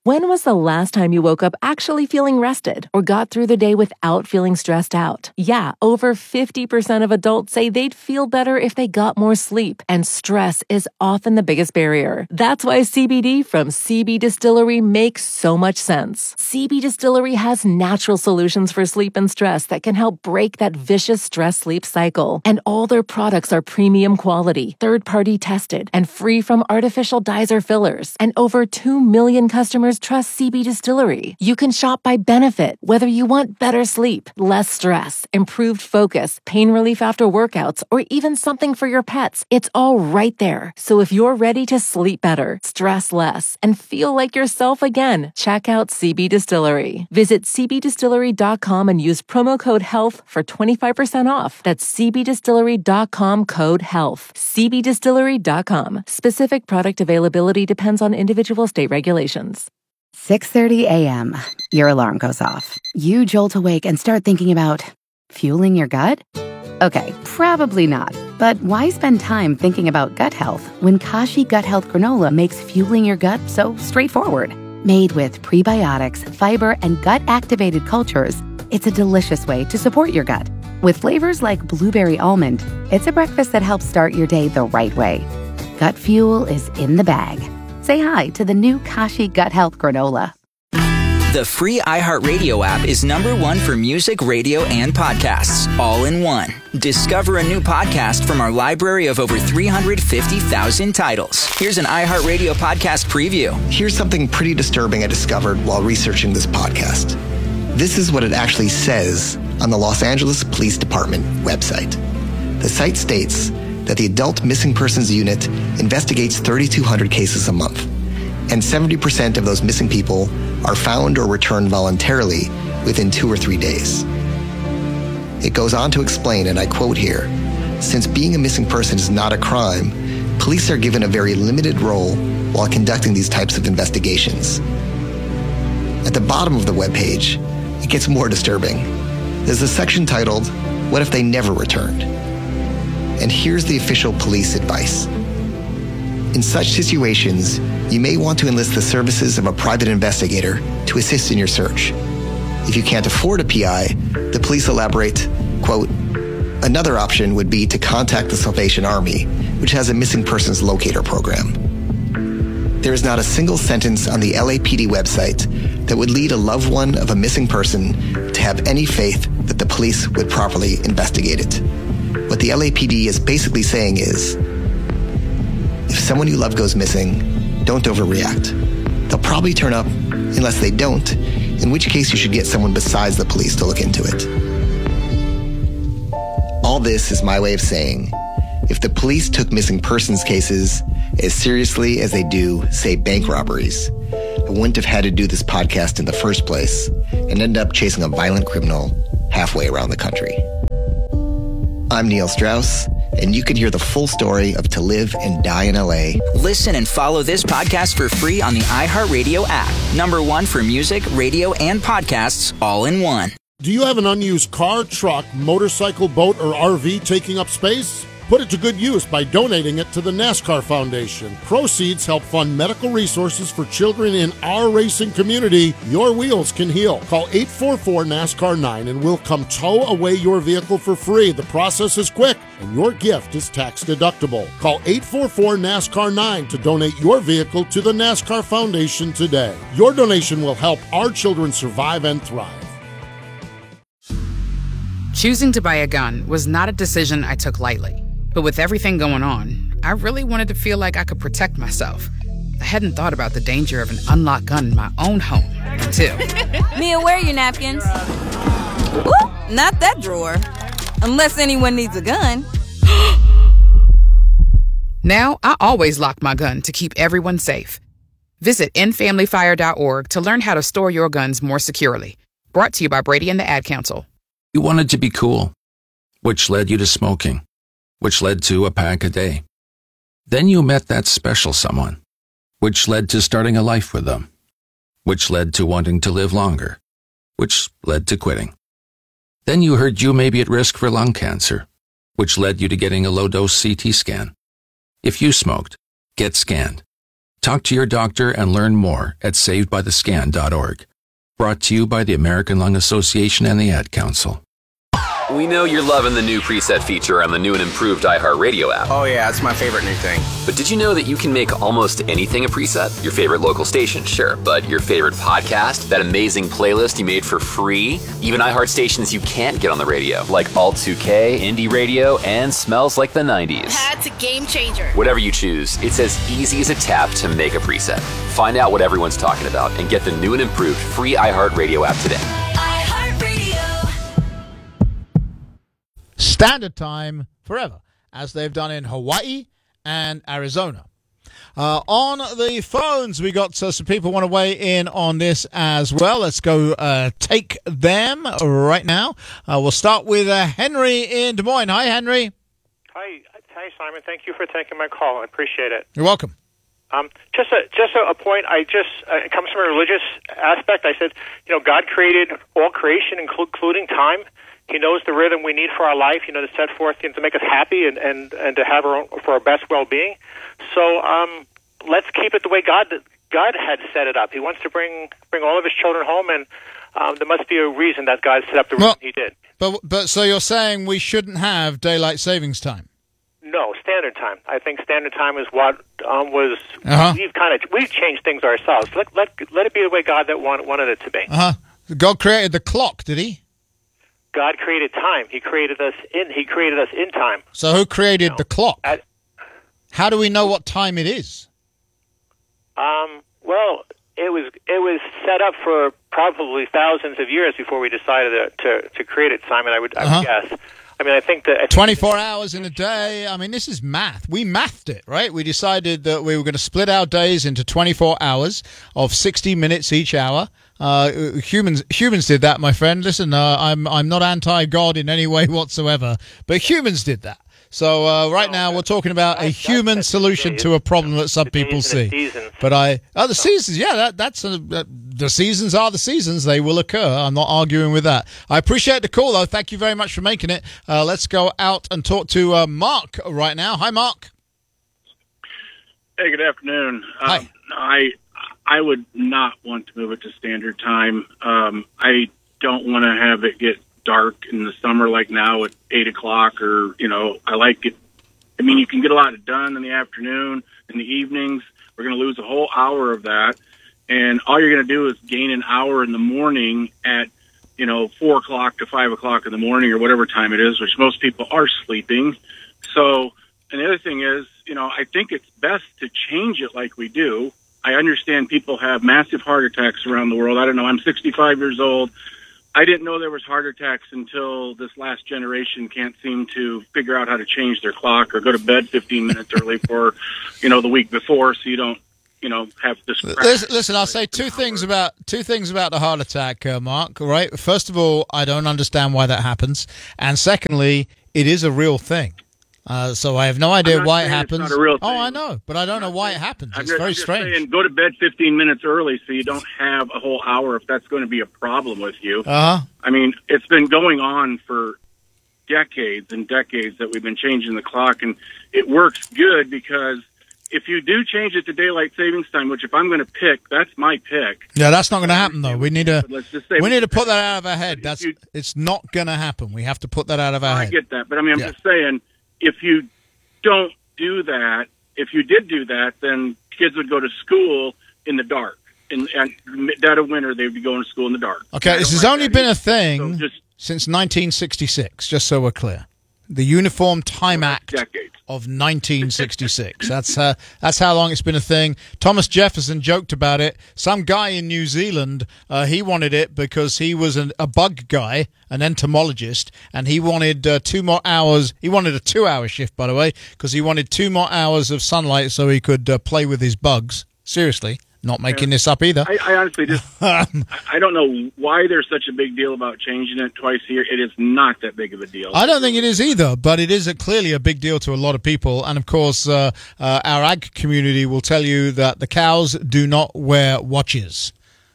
When was the last time you woke up actually feeling rested or got through the day without feeling stressed out? Yeah, over 50% of adults say they'd feel better if they got more sleep, and stress is often the biggest barrier. That's why CBD from CB Distillery makes so much sense. CB Distillery has natural solutions for sleep and stress that can help break that vicious stress-sleep cycle. And all their products are premium quality, third-party tested, and free from artificial dyes or fillers. And over 2 million customers trust CB Distillery. You can shop by benefit, whether you want better sleep, less stress, improved focus, pain relief after workouts, or even something for your pets. It's all right there. So if you're ready to sleep better, stress less, and feel like yourself again, check out CB Distillery. Visit cbdistillery.com and use promo code HEALTH for 25% off. That's cbdistillery.com, code HEALTH. cbdistillery.com. Specific product availability depends on individual state regulations. 6:30 a.m. Your alarm goes off. You jolt awake and start thinking about fueling your gut? Okay, probably not. But why spend time thinking about gut health when Kashi Gut Health Granola makes fueling your gut so straightforward? Made with prebiotics, fiber, and gut-activated cultures, it's a delicious way to support your gut. With flavors like blueberry almond, it's a breakfast that helps start your day the right way. Gut fuel is in the bag. Say hi to the new Kashi Gut Health Granola. The free iHeartRadio app is #1 for music, radio, and podcasts, all in one. Discover a new podcast from our library of over 350,000 titles. Here's an iHeartRadio podcast preview. Here's something pretty disturbing I discovered while researching this podcast. This is what it actually says on the Los Angeles Police Department website. The site states that the Adult Missing Persons Unit investigates 3,200 cases a month, and 70% of those missing people are found or returned voluntarily within 2 or 3 days. It goes on to explain, and I quote here, "Since being a missing person is not a crime, police are given a very limited role while conducting these types of investigations." At the bottom of the webpage, it gets more disturbing. There's a section titled, "What if they never returned?" And here's the official police advice. In such situations, you may want to enlist the services of a private investigator to assist in your search. If you can't afford a PI, the police elaborate, quote, "Another option would be to contact the Salvation Army, which has a missing persons locator program." There is not a single sentence on the LAPD website that would lead a loved one of a missing person to have any faith that the police would properly investigate it. What the LAPD is basically saying is, if someone you love goes missing, don't overreact. They'll probably turn up unless they don't, in which case you should get someone besides the police to look into it. All this is my way of saying, if the police took missing persons cases as seriously as they do, say, bank robberies, I wouldn't have had to do this podcast in the first place and end up chasing a violent criminal halfway around the country. I'm Neil Strauss, and you can hear the full story of To Live and Die in LA. Listen and follow this podcast for free on the iHeartRadio app. #1 for music, radio, and podcasts, all in one. Do you have an unused car, truck, motorcycle, boat, or RV taking up space? Put it to good use by donating it to the NASCAR Foundation. Proceeds help fund medical resources for children in our racing community. Your wheels can heal. Call 844-NASCAR-9 and we'll come tow away your vehicle for free. The process is quick and your gift is tax deductible. Call 844-NASCAR-9 to donate your vehicle to the NASCAR Foundation today. Your donation will help our children survive and thrive. Choosing to buy a gun was not a decision I took lightly. But with everything going on, I really wanted to feel like I could protect myself. I hadn't thought about the danger of an unlocked gun in my own home until... Mia, where are your napkins? Ooh, not that drawer. Unless anyone needs a gun. Now, I always lock my gun to keep everyone safe. Visit endfamilyfire.org to learn how to store your guns more securely. Brought to you by Brady and the Ad Council. You wanted to be cool, which led you to smoking, which led to a pack a day. Then you met that special someone, which led to starting a life with them, which led to wanting to live longer, which led to quitting. Then you heard you may be at risk for lung cancer, which led you to getting a low-dose CT scan. If you smoked, get scanned. Talk to your doctor and learn more at savedbythescan.org. Brought to you by the American Lung Association and the Ad Council. We know you're loving the new preset feature on the new and improved iHeartRadio app. Oh yeah, it's my favorite new thing. But did you know that you can make almost anything a preset? Your favorite local station, sure, but your favorite podcast, that amazing playlist you made for free, even iHeart stations you can't get on the radio, like Alt 2K, Indie Radio, and Smells Like the 90s. That's a game changer. Whatever you choose, it's as easy as a tap to make a preset. Find out what everyone's talking about and get the new and improved free iHeartRadio app today. Standard time forever, as they've done in Hawaii and Arizona. On the phones, we got some people want to weigh in on this as well. Let's go take them right now. We'll start with Henry in Des Moines. Hi, Henry. Hi, Simon. Thank you for taking my call. I appreciate it. You're welcome. Just a point. It comes from a religious aspect. I said, God created all creation, including time. He knows the rhythm we need for our life, to set forth, to make us happy and to have for our best well-being. So let's keep it the way God had set it up. He wants to bring all of his children home, and there must be a reason that God set up the rhythm he did. But so you're saying we shouldn't have daylight savings time? No, standard time. I think standard time is what was. We've changed things ourselves. Let it be the way God that wanted it to be. God created the clock, did He? God created time. He created us in time. So who created the clock? How do we know what time it is? Well, it was set up for probably thousands of years before we decided to create it, Simon. I would guess. I mean, I think that 24 hours in a day. I mean, this is math. We mathed it, right? We decided that we were going to split our days into 24 hours of 60 minutes each hour. Humans did that, my friend. Listen, I'm not anti-God in any way whatsoever, but humans did that. So right now we're talking about a human solution to a problem that some people see. But the seasons, yeah, the seasons are the seasons. They will occur. I'm not arguing with that. I appreciate the call, though. Thank you very much for making it. Let's go out and talk to Mark right now. Hi, Mark. Hey, good afternoon. Hi. I would not want to move it to standard time. I don't want to have it get dark in the summer like now at 8 o'clock or, I like it. I mean, you can get a lot done in the afternoon, in the evenings. We're going to lose a whole hour of that. And all you're going to do is gain an hour in the morning at, 4 o'clock to 5 o'clock in the morning or whatever time it is, which most people are sleeping. So, and the other thing is, I think it's best to change it like we do. I understand people have massive heart attacks around the world. I don't know. I'm 65 years old. I didn't know there was heart attacks until this last generation can't seem to figure out how to change their clock or go to bed 15 minutes early for, the week before, so you don't, have this. Listen, I'll say two things about the heart attack, Mark. Right. First of all, I don't understand why that happens, and secondly, it is a real thing. So I have no idea why it happens. It's not a real thing. Oh, I know, but I don't know why it happens. It's very strange. Saying, go to bed 15 minutes early so you don't have a whole hour if that's going to be a problem with you. I mean, it's been going on for decades and decades that we've been changing the clock, and it works good because if you do change it to daylight savings time, which if I'm going to pick, that's my pick. Yeah, that's not going to happen though. We need to put that out of our head. It's not going to happen. We have to put that out of our head. I get that, but I mean, I'm just saying. If you don't do that, if you did do that, then kids would go to school in the dark. And dead of winter, they would be going to school in the dark. Okay, this has only been a thing since 1966, just so we're clear. The Uniform Time Act of 1966. That's how long it's been a thing. Thomas Jefferson joked about it. Some guy in New Zealand, he wanted it because he was a bug guy, an entomologist, and he wanted 2 more hours. He wanted a 2-hour shift, by the way, because he wanted 2 more hours of sunlight so he could play with his bugs. Seriously. Not making this up either. I honestly just, I don't know why there's such a big deal about changing it twice a year. It is not that big of a deal. I don't think it is either, but it is clearly a big deal to a lot of people. And, of course, our ag community will tell you that the cows do not wear watches.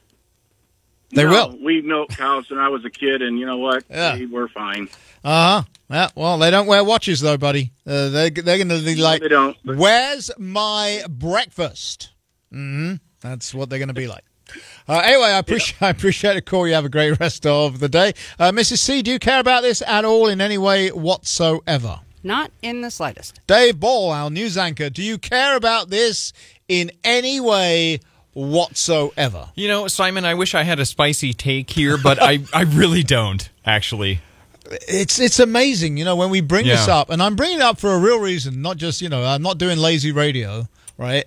They will. We milked cows when I was a kid, and you know what? Yeah. We're fine. Yeah, well, they don't wear watches, though, buddy. They're going to be like, they don't. Where's my breakfast? That's what they're going to be like. Anyway, I appreciate the call. You have a great rest of the day. Mrs. C, do you care about this at all in any way whatsoever? Not in the slightest. Dave Ball, our news anchor, do you care about this in any way whatsoever? You know, Simon, I wish I had a spicy take here, but I really don't, actually. It's amazing, when we bring this up, and I'm bringing it up for a real reason, not just, I'm not doing lazy radio, right?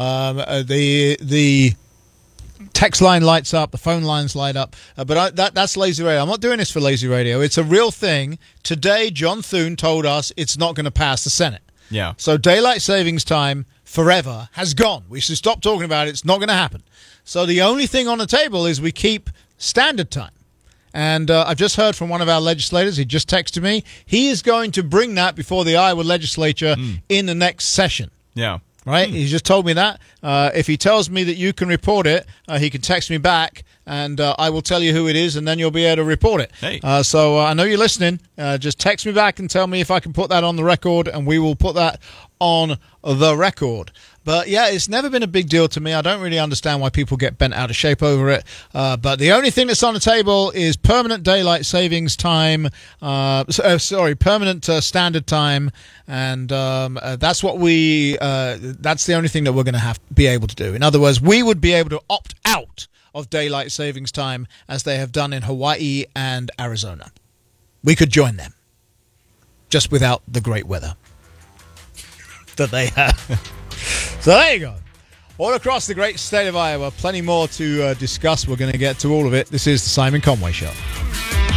The text line lights up, the phone lines light up, but that's lazy radio. I'm not doing this for lazy radio. It's a real thing. Today, John Thune told us it's not going to pass the Senate. Yeah. So daylight savings time forever has gone. We should stop talking about it. It's not going to happen. So the only thing on the table is we keep standard time. And I've just heard from one of our legislators. He just texted me. He is going to bring that before the Iowa legislature in the next session. Yeah. Right? He just told me that. If he tells me that you can report it, he can text me back, and I will tell you who it is, and then you'll be able to report it. Hey. So I know you're listening. Just text me back and tell me if I can put that on the record, and we will put that on the record. But, yeah, it's never been a big deal to me. I don't really understand why people get bent out of shape over it. But the only thing that's on the table is permanent daylight savings time. Permanent standard time. And that's what that's the only thing that we're going to be able to do. In other words, we would be able to opt out of daylight savings time as they have done in Hawaii and Arizona. We could join them, just without the great weather that they have. So there you go. All across the great state of Iowa, plenty more to discuss. We're going to get to all of it. This is the Simon Conway Show.